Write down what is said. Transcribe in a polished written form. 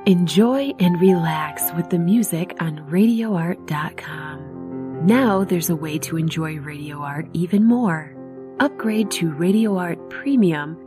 Enjoy and relax with the music on RadioArt.com. Now there's a way to enjoy Radio Art even more. Upgrade to Radio Art Premium